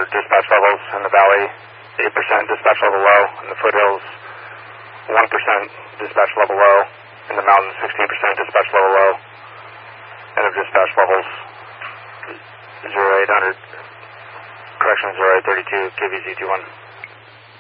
dispatch levels in the valley, 8% dispatch level low. In the foothills, 1% dispatch level low. In the mountains, 16% dispatch level low. End of dispatch levels, 0800, correction 0832, KVZ 21.